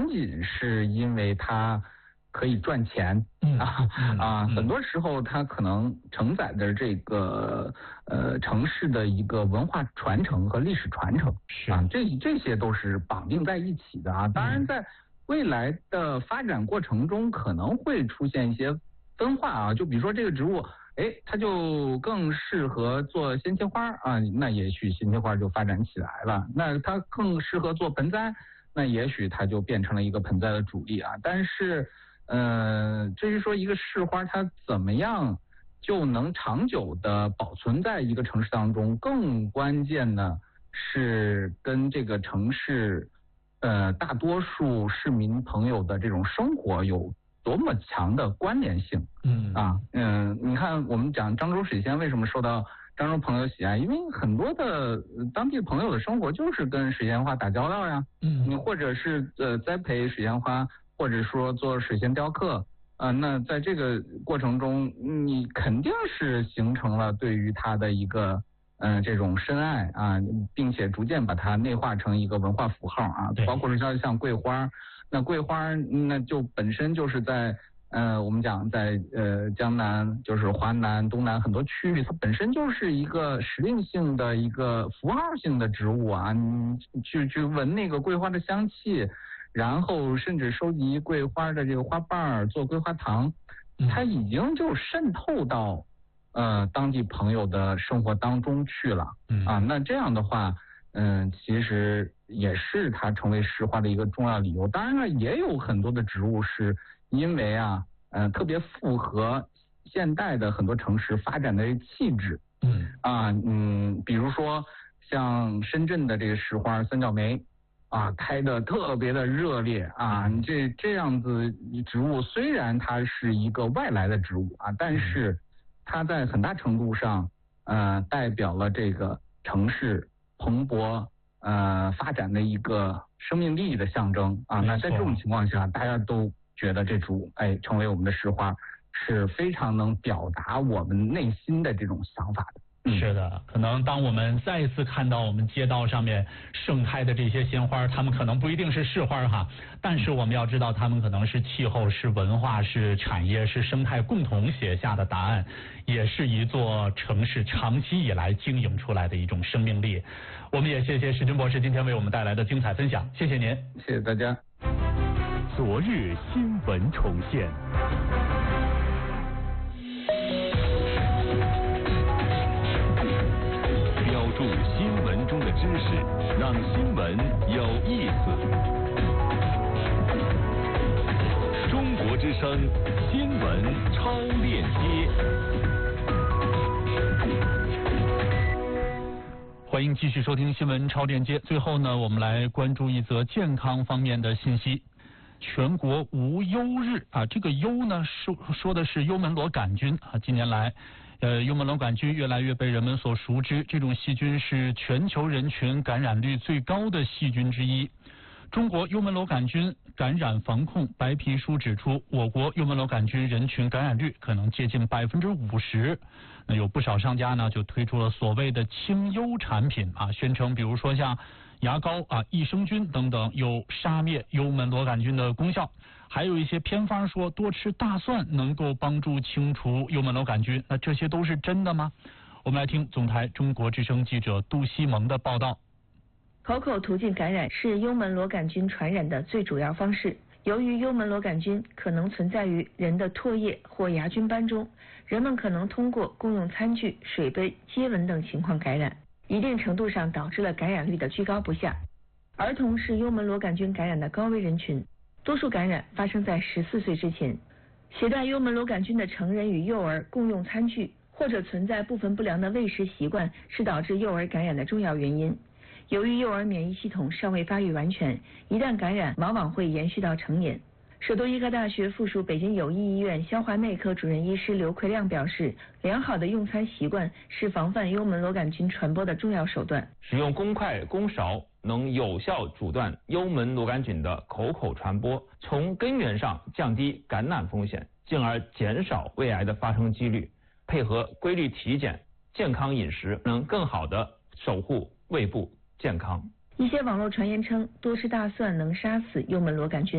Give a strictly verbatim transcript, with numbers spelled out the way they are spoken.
仅是因为它可以赚钱啊啊，很多时候它可能承载着这个呃城市的一个文化传承和历史传承啊，这这些都是绑定在一起的啊。当然，在未来的发展过程中，可能会出现一些分化啊，就比如说这个植物，哎，它就更适合做鲜切花啊，那也许鲜切花就发展起来了。那它更适合做盆栽，那也许它就变成了一个盆栽的主力啊。但是，呃，至于说一个市花它怎么样就能长久的保存在一个城市当中，更关键的是跟这个城市呃大多数市民朋友的这种生活有多么强的关联性。嗯啊嗯，你看我们讲漳州水仙为什么受到漳州朋友喜爱，因为很多的当地朋友的生活就是跟水仙花打交道呀。嗯，你或者是呃栽培水仙花，或者说做水仙雕刻啊、呃，那在这个过程中，你肯定是形成了对于它的一个嗯、呃、这种深爱啊，并且逐渐把它内化成一个文化符号啊，包括像像桂花，那桂花那就本身就是在呃我们讲在呃江南，就是华南、东南很多区域，它本身就是一个时令性的一个符号性的植物啊，你去去闻那个桂花的香气。然后甚至收集桂花的这个花瓣做桂花糖，它已经就渗透到呃当地朋友的生活当中去了啊。那这样的话，嗯、呃，其实也是它成为市花的一个重要理由。当然了，也有很多的植物是因为啊，呃，特别符合现代的很多城市发展的气质。嗯啊嗯，比如说像深圳的这个市花三角梅。啊，开的特别的热烈啊！这这样子植物虽然它是一个外来的植物啊，但是它在很大程度上呃代表了这个城市蓬勃呃发展的一个生命力的象征啊。那在这种情况下，大家都觉得这植物哎成为我们的市花是非常能表达我们内心的这种想法的。 是的，可能当我们再一次看到我们街道上面盛开的这些鲜花，它们可能不一定是市花哈，但是我们要知道，它们可能是气候、是文化、是产业、是生态共同写下的答案，也是一座城市长期以来经营出来的一种生命力。我们也谢谢石军博士今天为我们带来的精彩分享，谢谢您， 谢谢大家。 昨日新闻重现。注新闻中的知识，让新闻有意思。中国之声新闻超链接， 欢迎继续收听新闻超链接。最后呢，我们来关注一则健康方面的信息。全国无忧日啊，这个忧呢说说的是幽门螺杆菌啊，近年来。呃，幽门螺杆菌越来越被人们所熟知，这种细菌是全球人群感染率最高的细菌之一。中国幽门螺杆菌感染防控白皮书指出，我国幽门螺杆菌人群感染率可能接近百分之五十。那有不少商家呢就推出了所谓的清幽产品啊，宣称比如说像牙膏啊、益生菌等等有杀灭幽门螺杆菌的功效。还有一些偏方说多吃大蒜能够帮助清除幽门螺杆菌，那这些都是真的吗？我们来听总台中国之声记者杜西蒙的报道。 口口途径感染是幽门螺杆菌传染的最主要方式。由于幽门螺杆菌可能存在于人的唾液或牙菌斑中，人们可能通过共用餐具、水杯、接吻等情况感染，一定程度上导致了感染率的居高不下。儿童是幽门螺杆菌感染的高危人群。多数感染发生在十四岁之前，携带幽门螺杆菌的成人与幼儿共用餐具，或者存在部分不良的喂食习惯，是导致幼儿感染的重要原因。由于幼儿免疫系统尚未发育完全，一旦感染，往往会延续到成年。首都医科大学附属北京友谊医院消化内科主任医师刘奎亮表示，良好的用餐习惯是防范幽门螺杆菌传播的重要手段。 使用公筷、公勺能有效阻断幽门螺杆菌的口口传播，从根源上降低感染风险，进而减少胃癌的发生几率。配合规律体检、健康饮食，能更好地守护胃部健康。 一些网络传言称，多吃大蒜能杀死幽门螺杆菌。